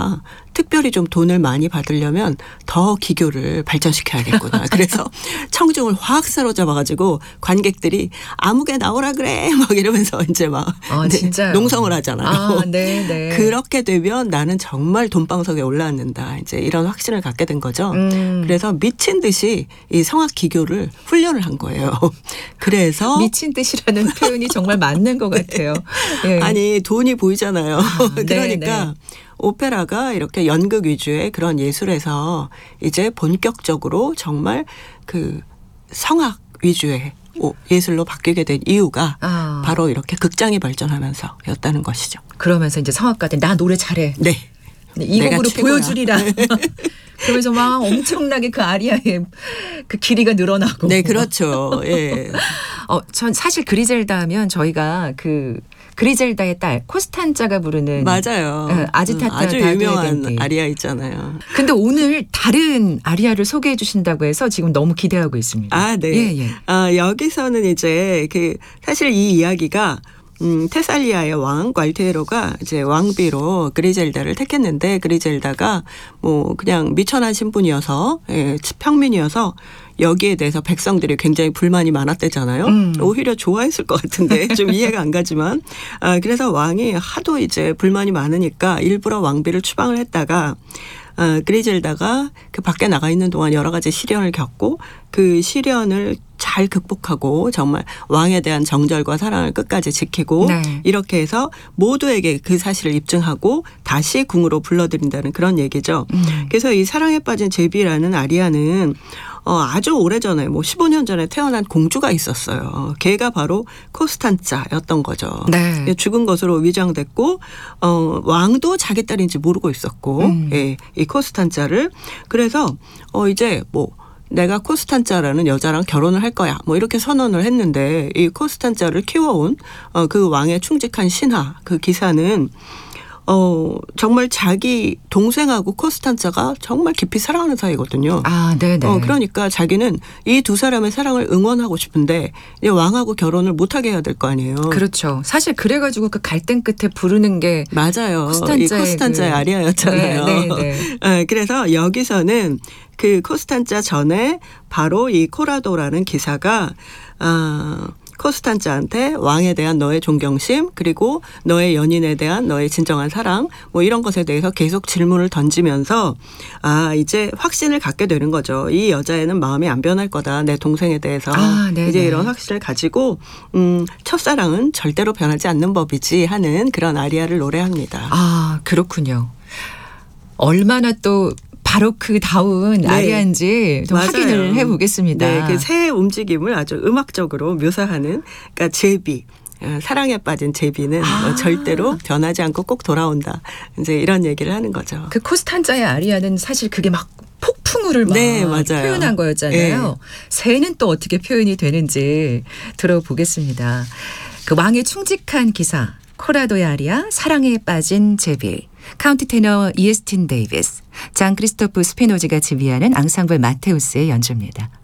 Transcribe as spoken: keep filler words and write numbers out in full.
내가 특별히 좀 돈을 많이 받으려면 더 기교를 발전시켜야겠구나. 그래서 청중을 확 사로잡아가지고 관객들이 아무개 나오라 그래 막 이러면서 이제 막 아, 네, 농성을 하잖아요. 아, 네, 네. 그렇게 되면 나는 정말 돈방석에 올라앉는다. 이제 이런 확신을 갖게 된 거죠. 음. 그래서 미친 듯이 이 성악 기교를 훈련을 한 거예요. 그래서 미친 듯이라는 표현이 정말 맞는 것 같아요. 네. 아니 돈이 보이잖아요. 아, 그러니까 네, 네. 오페라가 이렇게 연극 위주의 그런 예술에서 이제 본격적으로 정말 그 성악 위주의 예술로 바뀌게 된 이유가 아. 바로 이렇게 극장이 발전하면서였다는 것이죠. 그러면서 이제 성악가들 나 노래 잘해. 네. 이 내가 곡으로 최고야. 보여주리라. 그러면서 막 엄청나게 그 아리아의 그 길이가 늘어나고. 네, 그렇죠. 예. 어, 전 사실 그리젤다 하면 저희가 그 그리젤다의 딸 코스탄자가 부르는 맞아요. 어, 아지타타 음, 아주 다도의 유명한 댄디. 아리아 있잖아요. 근데 오늘 다른 아리아를 소개해 주신다고 해서 지금 너무 기대하고 있습니다. 아, 네. 예, 예. 아, 여기서는 이제 그 사실 이 이야기가 음, 테살리아의 왕 괄테로가 이제 왕비로 그리젤다를 택했는데 그리젤다가 뭐 그냥 미천한 신분이어서 예, 평민이어서 여기에 대해서 백성들이 굉장히 불만이 많았대잖아요. 음. 오히려 좋아했을 것 같은데 좀 이해가 안 가지만 아, 그래서 왕이 하도 이제 불만이 많으니까 일부러 왕비를 추방을 했다가 어, 그리젤다가 그 밖에 나가 있는 동안 여러 가지 시련을 겪고 그 시련을 잘 극복하고 정말 왕에 대한 정절과 사랑을 끝까지 지키고 네. 이렇게 해서 모두에게 그 사실을 입증하고 다시 궁으로 불러들인다는 그런 얘기죠. 음. 그래서 이 사랑에 빠진 제비라는 아리아는 어, 아주 오래전에 뭐 십오 년 전에 태어난 공주가 있었어요. 걔가 바로 코스탄자였던 거죠. 네. 죽은 것으로 위장됐고 어, 왕도 자기 딸인지 모르고 있었고 음. 예, 이 코스탄자를 그래서 어, 이제 뭐 내가 코스탄자라는 여자랑 결혼을 할 거야. 뭐 이렇게 선언을 했는데 이 코스탄자를 키워온 어, 그 왕의 충직한 신하 그 기사는 어, 정말 자기 동생하고 코스탄자가 정말 깊이 사랑하는 사이거든요. 아, 네네. 어, 그러니까 자기는 이 두 사람의 사랑을 응원하고 싶은데 이 왕하고 결혼을 못하게 해야 될 거 아니에요. 그렇죠. 사실 그래가지고 그 갈등 끝에 부르는 게 맞아요. 코스탄자의 이 코스탄자의 그- 아리아였잖아요. 네, 네, 네. 어, 그래서 여기서는 그 코스탄자 전에 바로 이 코라도라는 기사가 아, 코스탄자한테 왕에 대한 너의 존경심 그리고 너의 연인에 대한 너의 진정한 사랑 뭐 이런 것에 대해서 계속 질문을 던지면서 아 이제 확신을 갖게 되는 거죠. 이 여자애는 마음이 안 변할 거다. 내 동생에 대해서 아, 네네. 이제 이런 확신을 가지고 음, 첫사랑은 절대로 변하지 않는 법이지 하는 그런 아리아를 노래합니다. 아, 그렇군요. 얼마나 또 바로크 다운 네. 아리아인지 좀 맞아요. 확인을 해보겠습니다. 네, 그 새 움직임을 아주 음악적으로 묘사하는 그러니까 제비. 어, 사랑에 빠진 제비는 아. 뭐 절대로 변하지 않고 꼭 돌아온다. 이제 이런 얘기를 하는 거죠. 그 코스탄자의 아리아는 사실 그게 막 폭풍우를 막 네, 맞아요. 표현한 거였잖아요. 네. 새는 또 어떻게 표현이 되는지 들어보겠습니다. 그 왕의 충직한 기사 코라도의 아리아 사랑에 빠진 제비 카운티 테너 이에스틴 데이비스 장 크리스토프 스피노즈가 지휘하는 앙상블 마테우스의 연주입니다.